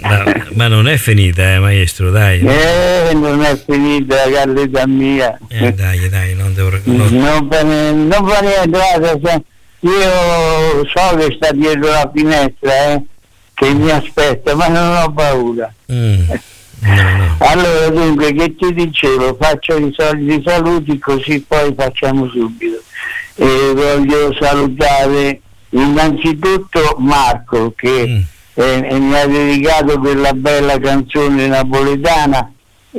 Ma non è finita, maestro, dai. Non è finita la all'età mia. Dai, non devo. Non fa niente, guarda, io so che sta dietro la finestra, che mi aspetta, ma non ho paura. No. Allora, dunque, che ti dicevo, faccio i soliti saluti così poi facciamo subito. Voglio salutare innanzitutto Marco che mi ha dedicato quella bella canzone napoletana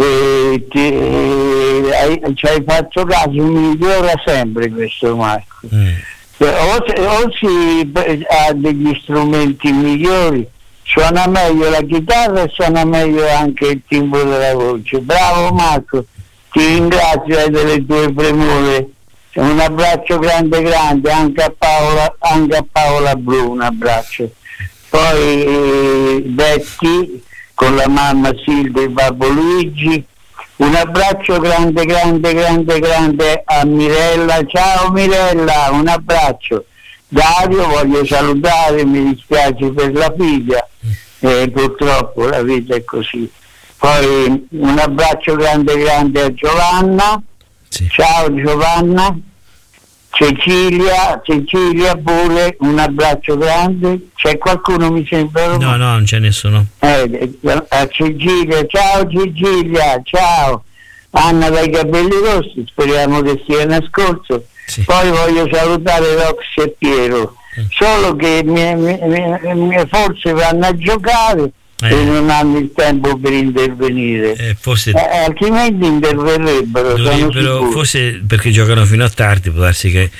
ci hai fatto caso, mi migliora sempre questo Marco. O si ha degli strumenti migliori, suona meglio la chitarra e suona meglio anche il timbro della voce. Bravo Marco, ti ringrazio delle tue premure. Un abbraccio grande anche a Paola Blu, un abbraccio. Poi Betty con la mamma Silvia e il babbo Luigi, un abbraccio grande a Mirella. Ciao Mirella, un abbraccio. Dario voglio salutare, mi dispiace per la figlia, purtroppo la vita è così. Poi un abbraccio grande a Giovanna. Sì. Ciao Giovanna. Cecilia pure, un abbraccio grande. C'è qualcuno, mi sembra? No, non c'è nessuno. A Cecilia, ciao. Anna dai capelli rossi, speriamo che sia in ascolto. Sì. Poi voglio salutare Roxy e Piero, solo che forse vanno a giocare e non hanno il tempo per intervenire, forse altrimenti interverrebbero, forse perché giocano fino a tardi, può darsi che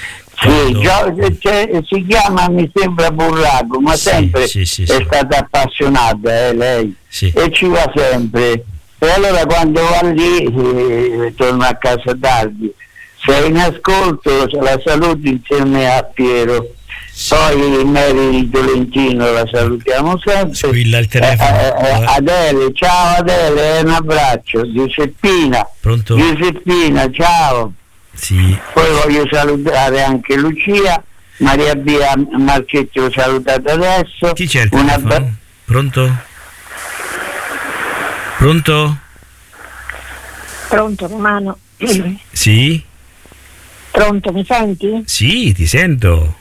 si chiama, mi sembra Burraco, ma sempre sì. è stata appassionata lei, sì. E ci va sempre, e allora quando va lì torna a casa tardi. Sei in ascolto, la saluto insieme a Piero. Poi Mary Tolentino la salutiamo sempre. Squilla il telefono. Adele, ciao Adele, un abbraccio. Giuseppina. Pronto? Giuseppina, ciao. Sì. Poi voglio salutare anche Lucia. Maria Bia Marchetti l'ho salutata adesso. Chi c'è il telefono? Pronto? Pronto Romano? Sì? Pronto, mi senti? Sì, ti sento.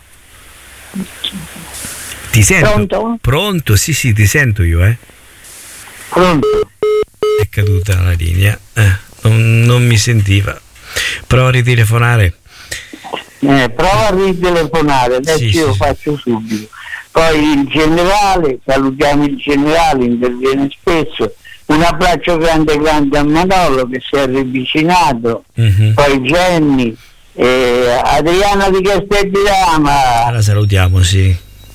Pronto? Sì, ti sento io, Pronto? È caduta la linea, non mi sentiva. Prova a ritelefonare. Prova a ritelefonare, adesso io faccio subito. Poi il generale, salutiamo il generale, interviene spesso. Un abbraccio grande a Manolo che si è ravvicinato. Poi Jenny. Adriana di Castellirama, la salutiamo, sì.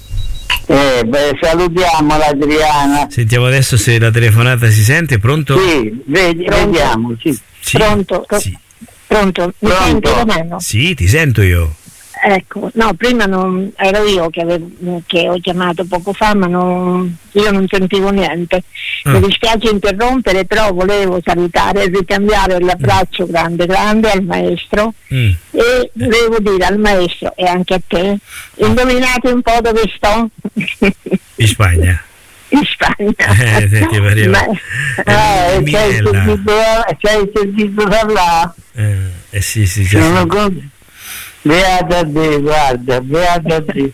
Salutiamola Adriana. Sentiamo adesso se la telefonata si sente. Pronto? Sì, vediamo, sì. Pronto? Sì. Pronto? Mi senti Romano? Sì, ti sento io. Ecco, no, prima ero io che ho chiamato poco fa, ma io non sentivo niente. Mi dispiace interrompere, però volevo salutare e ricambiare l'abbraccio grande al maestro e volevo dire al maestro e anche a te, indovinate un po' dove sto? In Spagna. Ti pareva. C'hai il servizio da là? Sì, beata a te, guarda, beata a te.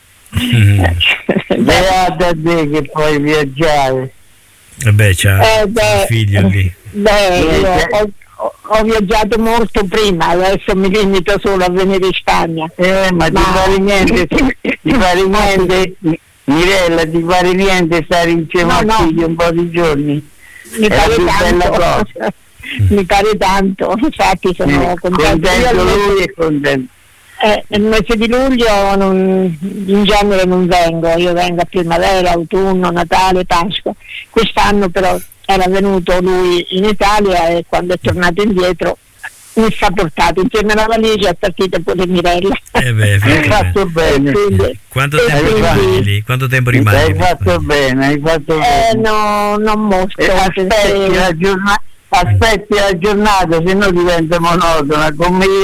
Beata a te che puoi viaggiare. C'ha il figlio lì. Io ho viaggiato molto prima, adesso mi limito solo a venire in Spagna. Ma ti pare niente, Mirella, ti pare niente stare insieme al figlio un po' di giorni? Mi pare tanto. Mi pare tanto, infatti sono contento. Lui è contento. Nel mese di luglio in genere non vengo, io vengo a primavera, autunno, Natale, Pasqua. Quest'anno però era venuto lui in Italia e quando è tornato indietro mi sta portato insieme alla valigia, è partita pure Mirella. Hai fatto bene. Quanto tempo rimane? Hai fatto bene. No, non molto. Aspetti la giornata, se no diventa monotona, come io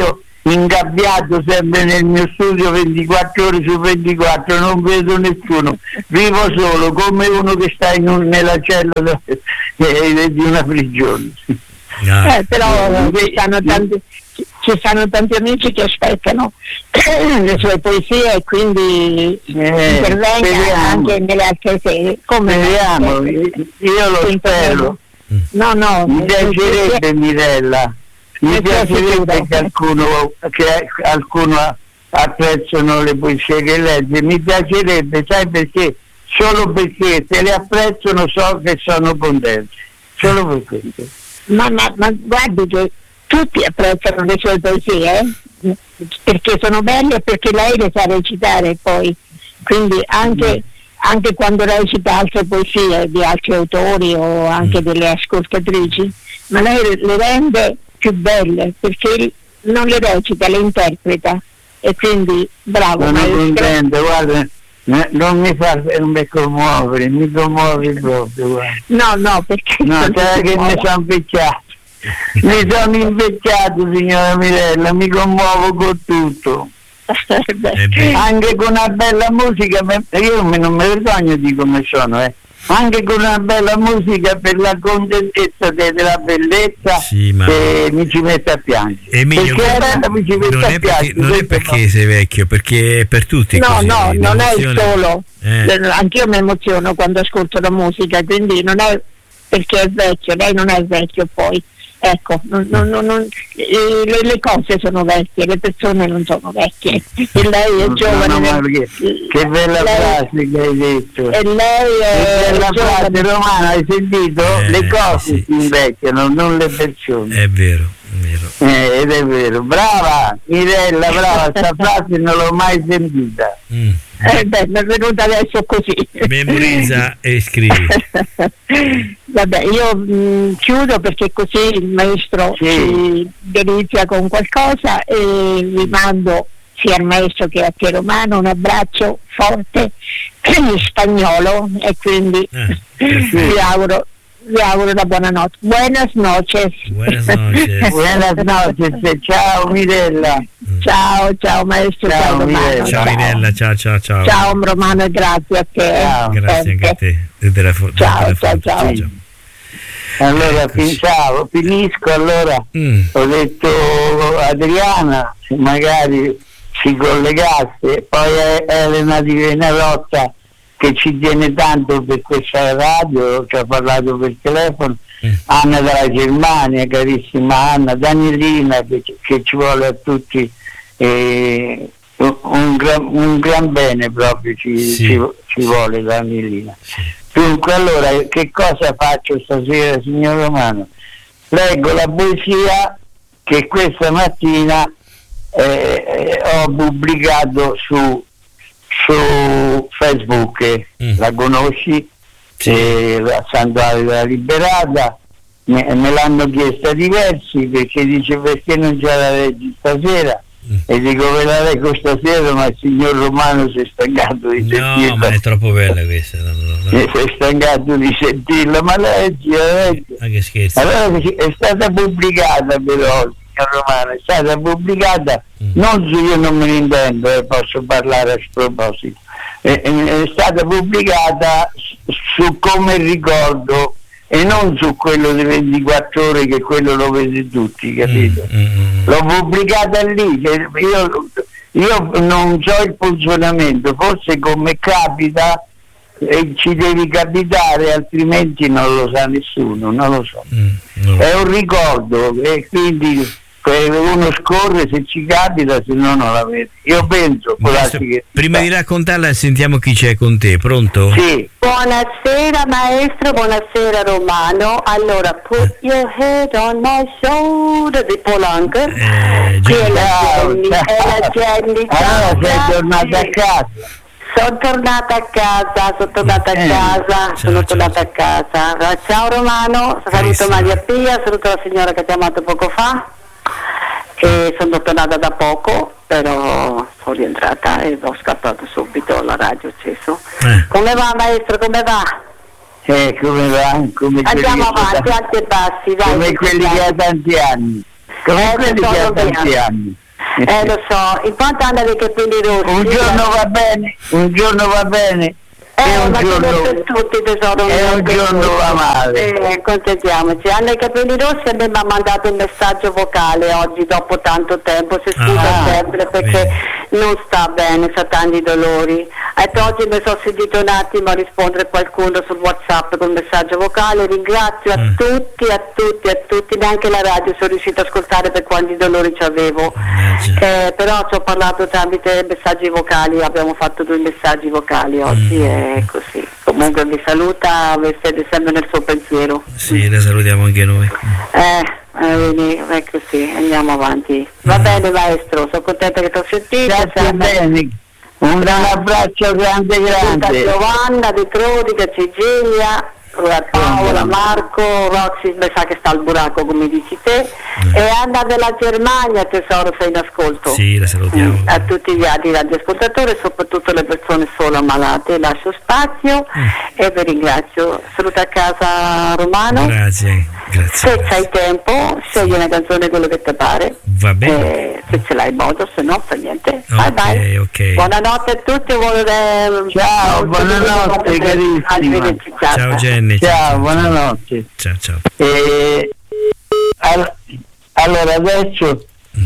ingabbiato sempre nel mio studio 24 ore su 24, non vedo nessuno, vivo solo come uno che sta nella cella di una prigione. Però ci stanno tanti amici che aspettano le sue poesie e quindi intervenga anche nelle altre sedi. Speriamo, io lo spero. No, mi piacerebbe, Mirella, mi piacerebbe che alcuno apprezzano le poesie che legge, mi piacerebbe, sai perché? Solo perché se le apprezzano so che sono contenti, solo per questo. Ma guardi che tutti apprezzano le sue poesie, perché sono belle e perché lei le sa recitare poi, quindi anche quando recita altre poesie di altri autori o anche delle ascoltatrici, ma lei le rende più belle perché non le recita, le interpreta, e quindi bravo. Sono contento, guarda, non mi commuovere, mi commuovi proprio, guarda. No, perché sai che mi sono invecchiato. Mi sono invecchiato, signora Mirella, mi commuovo con tutto. Anche con una bella musica, io non mi vergogno di come sono, anche con una bella musica per la contentezza della bellezza, mi ci mette a piangere. Emilio, non è perché sei vecchio, perché è per tutti. No, non è solo. Anch'io mi emoziono quando ascolto la musica, quindi non è perché è vecchio, lei non è vecchio poi. Ecco, le cose sono vecchie, le persone non sono vecchie, e lei è giovane. Che bella frase che hai detto. E lei è bella frase, Romano, hai sentito? Le cose si invecchiano, non le persone. È vero. Ed è vero. Brava Mirella, brava, questa frase non l'ho mai sentita. Mi è venuta adesso così. Memorizza e scrivi. Vabbè, io chiudo perché così il maestro ci delizia con qualcosa, e vi mando sia al maestro che a te, Romano, un abbraccio forte spagnolo, e quindi vi auguro una buona notte. Buenas noches. Buenas noches. Ciao Mirella. Ciao maestro. Ciao Romano. Ciao Mirella, ciao. Ciao Romano, e grazie a te. Grazie anche a te. Ciao. Allora finisco. Allora ho detto Adriana, se magari si collegasse, poi Elena di Venarotta, che ci tiene tanto per questa radio, ci ha parlato per telefono, Anna dalla Germania, carissima Anna, Danielina che ci vuole a tutti, un gran bene proprio ci vuole Danielina. Dunque, allora, che cosa faccio stasera, signor Romano? Leggo la poesia che questa mattina ho pubblicato su Facebook, la conosci? La Santuario della Liberata, me l'hanno chiesta diversi, perché dice perché non ce la leggi stasera, e dico ve la leggo stasera, ma il signor Romano si è stancato di sentirla. No, ma è troppo bella questa. Si è stancato di sentirla, ma leggi. Ma che scherzo. Allora è stata pubblicata, però, signor Romano, è stata pubblicata non su, io non me ne intendo, posso parlare a sproposito, è stata pubblicata su Come Ricordo, e non su quello di 24 ore, che quello lo vede tutti, capito? L'ho pubblicata lì, io non so il funzionamento, forse come capita ci devi capitare, altrimenti non lo sa nessuno, non lo so. È un ricordo, e quindi uno scorre se ci capita, se no non la vede. Io penso che prima di raccontarla sentiamo chi c'è con te. Pronto? Sì. Buonasera maestro, buonasera Romano. Allora, Put Your Head on My Shoulder di Paul Anka. Qui è la Jenny. Allora sei tornata a casa. Sono tornata a casa, sono tornata a casa. Ciao Romano, saluto Maria Pia, saluto la signora che ha chiamato poco fa. E sono tornata da poco, però sono rientrata e ho scappato subito alla radio acceso. Come va maestro, come va? Come va? Andiamo avanti, alti e bassi, dai. Come quelli che ha tanti anni. Come quelli che ha tanti anni. Lo so, intanto hanno dei capelli rossi. Un giorno va bene, un giorno va bene. Ma per tutti, tesoro. E un giorno va male. Concentriamoci. Hanno i capelli rossi e mi ha mandato un messaggio vocale oggi dopo tanto tempo. Si scusa sempre perché non sta bene, sa tanti dolori. E oggi mi sono sentito un attimo a rispondere a qualcuno sul WhatsApp con messaggio vocale. Ringrazio a tutti, neanche la radio sono riuscita ad ascoltare per quanti dolori ci avevo. Però ci ho parlato tramite messaggi vocali, abbiamo fatto 2 messaggi vocali oggi. Così, comunque vi saluta, siete sempre nel suo pensiero. Sì, le salutiamo anche noi. È così, andiamo avanti. Va bene maestro, sono contenta che ti ho sentito. Grazie bene, un gran abbraccio grande. Giovanna, Di Crodica, Cecilia, Paola, Marco, Roxy, mi sa che sta al buracco come dici te, e Anna della Germania, tesoro, sei in ascolto. Sì, la salutiamo. A tutti gli altri radioascoltatori, soprattutto le persone solo ammalate, lascio spazio e vi ringrazio. Saluta a casa Romano. Grazie. Se c'hai tempo, scegli una canzone, quello che ti pare. Va bene. Se ce l'hai modo, se no fa niente. Bye. Okay. Buonanotte a tutti. Ciao, buonanotte carissima. Ciao Jenny. Ciao, buonanotte. Ciao. Allora adesso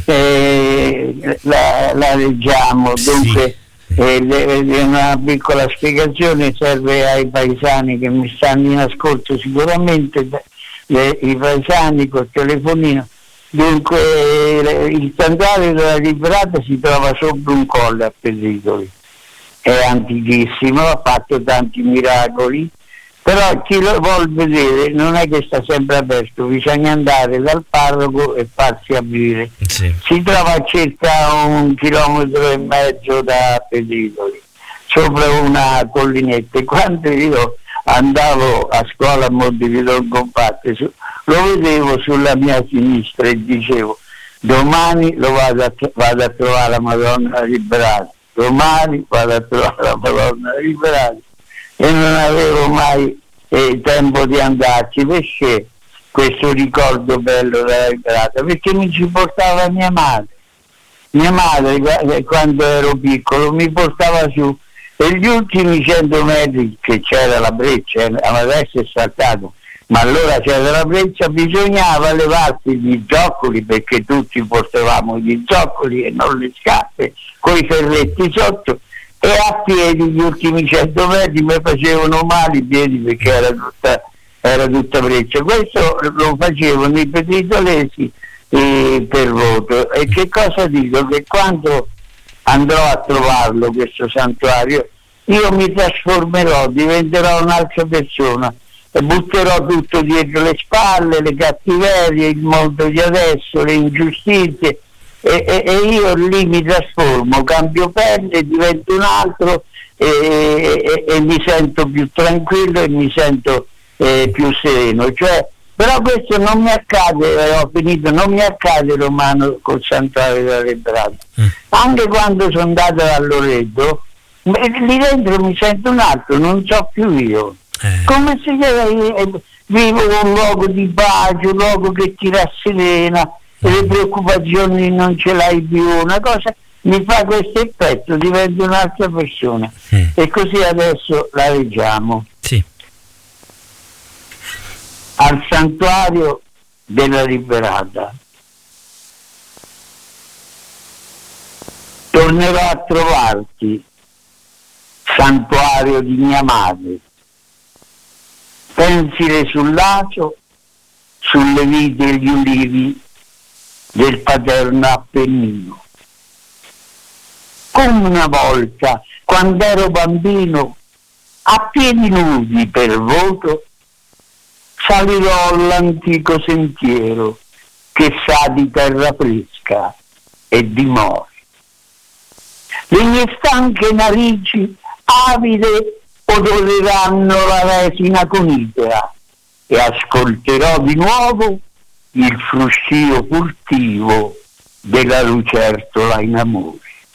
la leggiamo, dunque una piccola spiegazione serve ai paesani che mi stanno in ascolto sicuramente, i paesani col telefonino. Dunque il santuario della Liberata si trova sopra un colle a Pesitoli, è antichissimo, ha fatto tanti miracoli, però chi lo vuol vedere non è che sta sempre aperto, bisogna andare dal parroco e farsi aprire. Si trova a circa 1,5 chilometri da Pesitoli, sopra una collinetta, e quando io andavo a scuola a Monte di Don Compatte lo vedevo sulla mia sinistra e dicevo: domani vado a trovare la Madonna Liberata, domani vado a trovare la Madonna Liberata, e non avevo mai tempo di andarci, perché questo ricordo bello della Liberata, perché mi ci portava mia madre quando ero piccolo, mi portava su, e gli ultimi 100 metri che c'era la breccia, adesso è saltato, ma allora c'era la breccia, bisognava levarsi gli zoccoli, perché tutti portavamo gli zoccoli e non le scarpe, coi ferretti sotto, e a piedi gli ultimi 100 metri mi facevano male i piedi, perché era tutta breccia. Questo lo facevano i petritolesi per voto. E che cosa dico? Che quando andrò a trovarlo, questo santuario, io mi trasformerò, diventerò un'altra persona e butterò tutto dietro le spalle, le cattiverie, il mondo di adesso, le ingiustizie, e io lì mi trasformo, cambio pelle, divento un altro, e mi sento più tranquillo e mi sento più sereno. Però questo non mi accade, non mi accade, Romano, col santuario della Liberata. Anche quando sono andato a Loreto, lì dentro mi sento un altro, non so più io. Come se vivo un luogo di pace, un luogo che ti rasserena, le preoccupazioni non ce l'hai più, una cosa mi fa questo effetto, divento un'altra persona. E così adesso la leggiamo. Sì. Al santuario della Liberata. Tornerò a trovarti, santuario di mia madre. Pensile sul lacio, sulle vite e gli ulivi del paterno Appennino. Come una volta, quando ero bambino, a piedi nudi per voto, salirò l'antico sentiero che sa di terra fresca e di mori. Le mie stanche narici avide odoreranno la resina conifera e ascolterò di nuovo il fruscio furtivo della lucertola in amore.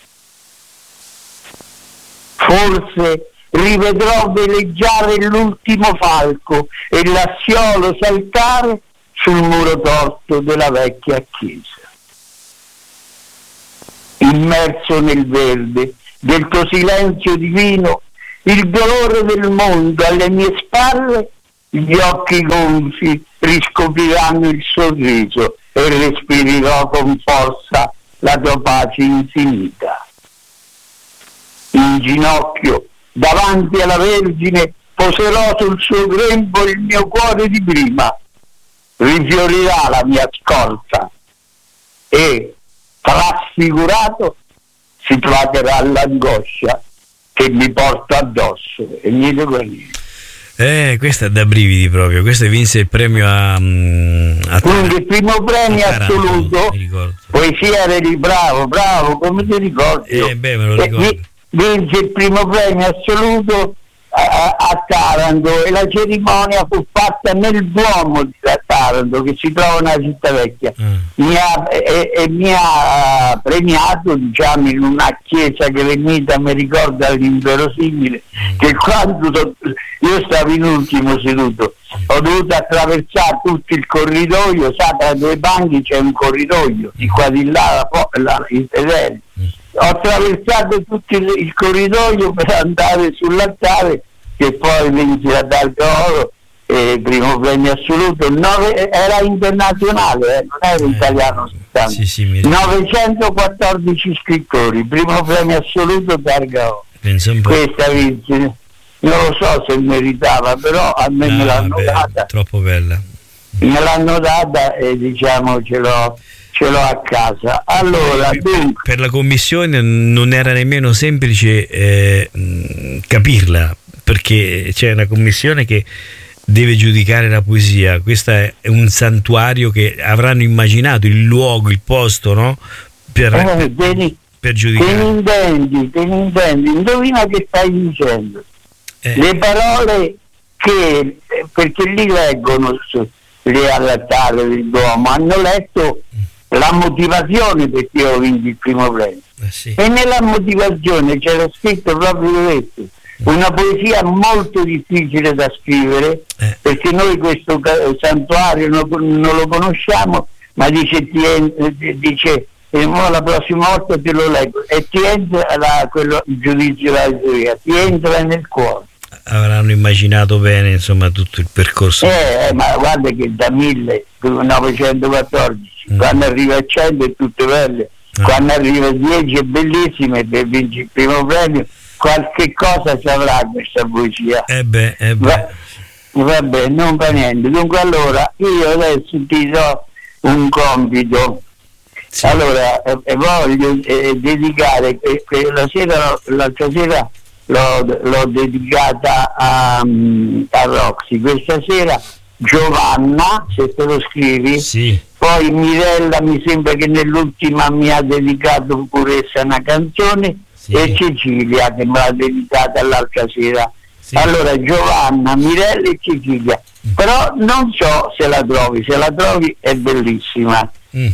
Forse rivedrò veleggiare l'ultimo falco e l'assiolo saltare sul muro torto della vecchia chiesa. immerso nel verde del tuo silenzio divino, il dolore del mondo alle mie spalle, gli occhi gonfi riscopriranno il sorriso e respirerò con forza la tua pace infinita. In ginocchio, davanti alla Vergine, poserò sul suo grembo il mio cuore di prima, rifiorirà la mia scorza e, trasfigurato, si placherà l'angoscia che mi porta addosso e niente guarire. Questa è da brividi proprio. Questo vinse il premio a quindi il primo premio assoluto, poesia bravo, come ti ricordi? Me lo ricordo. Vinse il primo premio assoluto a Taranto e la cerimonia fu fatta nel Duomo di Taranto, che si trova nella città vecchia. Mi ha premiato, diciamo, in una chiesa gremita, mi ricorda l'inverosimile, che quando io stavo in ultimo seduto, ho dovuto attraversare tutto il corridoio, sa, tra due banchi c'è un corridoio, di qua di là i sedili. Ho attraversato tutto il corridoio per andare sull'altare, che poi vinse la Targa Oro, primo premio assoluto. Era internazionale, non era italiano soltanto. Sì, 914 scrittori, primo premio assoluto Targa Oro. Questa vinse, non lo so se meritava, però a me me l'hanno data. Troppo bella. Me l'hanno data e diciamo ce l'ho a casa. Allora, per la commissione non era nemmeno semplice capirla, perché c'è una commissione che deve giudicare la poesia. Questo è un santuario che avranno immaginato il luogo, il posto, no? Per giudicare. Te ne intendi, indovina che stai dicendo. Le parole che, perché li leggono lì all'altare del Duomo, hanno letto la motivazione perché io ho vinto il primo premio, e nella motivazione c'era scritto proprio questo: una poesia molto difficile da scrivere, perché noi questo santuario non lo conosciamo, ma dice la prossima volta te lo leggo, e ti entra il giudizio della giuria, ti entra nel cuore. Avranno immaginato bene, insomma, tutto il percorso. Ma guarda che da 1914 quando arriva a 100 è tutto bello, quando arriva a 10 è bellissimo, e per vincere il primo premio qualche cosa ci avrà questa poesia. Vabbè, non fa niente. Dunque, allora io adesso ti do un compito. Allora voglio dedicare l'altra sera l'ho dedicata a Roxy, questa sera Giovanna, se te lo scrivi, poi Mirella mi sembra che nell'ultima mi ha dedicato pure essa una canzone, e Cecilia che me l'ha dedicata l'altra sera. Allora Giovanna, Mirella e Cecilia, però non so se la trovi è bellissima.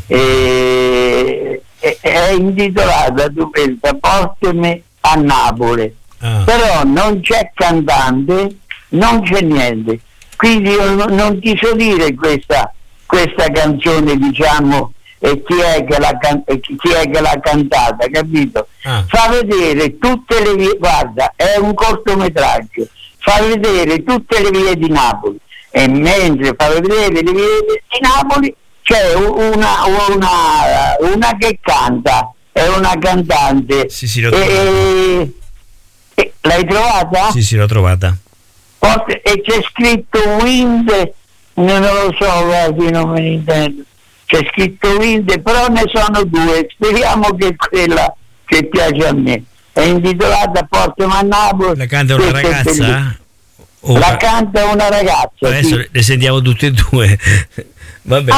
È intitolata Tu pensa, portami a Napoli. Però non c'è cantante, non c'è niente, quindi io non ti so dire questa canzone, diciamo, e chi è che l'ha cantata, capito? Fa vedere tutte le vie, guarda, è un cortometraggio, fa vedere tutte le vie di Napoli, e mentre fa vedere le vie di Napoli c'è una che canta, è una cantante. L'hai trovata? Sì, l'ho trovata. E c'è scritto Wind, non lo so, non me ne intendo. C'è scritto Wind, però ne sono due, speriamo che quella che piace a me. È intitolata Portami a Napoli. La canta una ragazza? La canta una ragazza. Adesso le sentiamo tutte e due. Vabbè.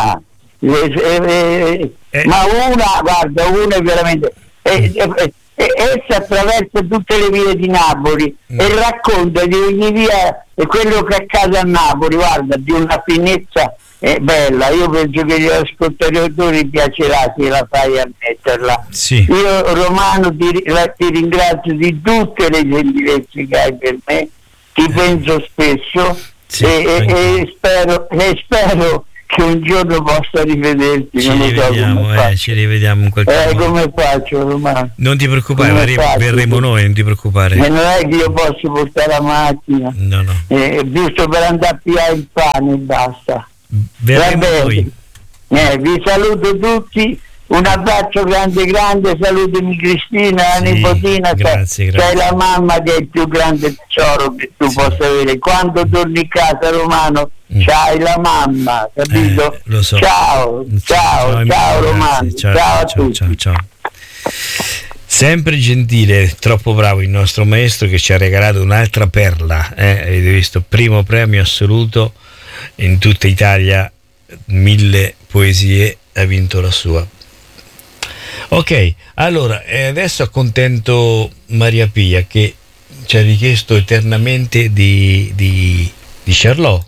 Ma una è veramente... essa attraversa tutte le vie di Napoli e racconta di ogni via e quello che accade a Napoli, guarda, di una finezza bella. Io penso che agli ascoltatori piacerà se la fai a metterla. Io Romano ti ringrazio di tutte le gentilezze che hai per me, ti penso spesso e spero che un giorno possa rivederti. Ci rivediamo in qualche modo. Come faccio, Romano? Non ti preoccupare, verremo noi, non ti preoccupare. Non è che io posso portare la macchina, no. Giusto per andare a pigliare il pane e basta. Verremo noi. Vi saluto tutti, un abbraccio grande, salutami Cristina, la nipotina, grazie. Sei la mamma che è il più grande tesoro che tu possa avere. Quando torni a casa, Romano, c'hai la mamma, capito? Lo so. Ciao Romano, ciao a tutti. Ciao. Sempre gentile, troppo bravo il nostro maestro che ci ha regalato un'altra perla, avete visto, primo premio assoluto in tutta Italia, 1000 poesie, ha vinto la sua. Ok, allora adesso accontento Maria Pia che ci ha richiesto eternamente di Charlot.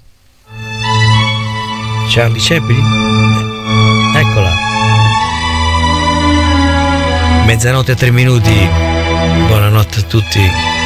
Charlie Chaplin? Eccola. 00:03. Buonanotte a tutti.